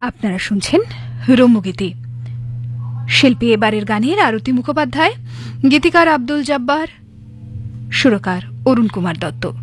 আপনারা শুনছেন রম্যগীতি। শিল্পী এবারের গানের আরতি মুখোপাধ্যায়, গীতিকার আব্দুল জব্বার, সুরকার অরুণ কুমার দত্ত।